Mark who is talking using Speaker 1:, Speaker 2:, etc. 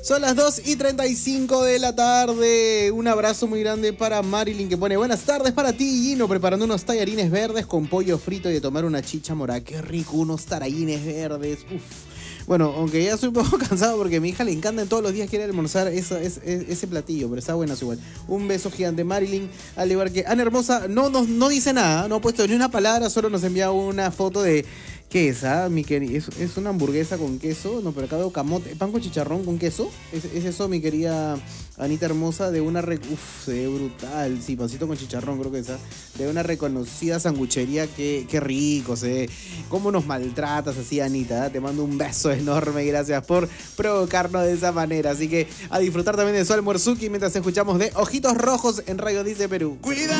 Speaker 1: Son las 2:35 de la tarde. Un abrazo muy grande para Marilyn que pone buenas tardes para ti, Gino, preparando unos tallarines verdes con pollo frito y de tomar una chicha morada. Qué rico, unos tallarines verdes. Uf. Bueno, aunque ya estoy un poco cansado porque a mi hija le encanta, todos los días quiere almorzar ese platillo, pero está bueno igual. Un beso gigante, Marilyn. Al igual que Ana Hermosa, no dice nada, no ha puesto ni una palabra, solo nos envía una foto de... ¿Qué es? Es una hamburguesa con queso. No, pero acá veo camote. Pan con chicharrón con queso. Es eso, mi querida Anita Hermosa, de una... se ve brutal. Sí, pancito con chicharrón, creo que esa. De una reconocida sanguchería. Qué rico se ve. ¿Cómo nos maltratas así, Anita? Te mando un beso enorme. Gracias por provocarnos de esa manera. Así que a disfrutar también de su almuerzuki mientras escuchamos de Ojitos Rojos en Radio Dice Perú.
Speaker 2: Cuida.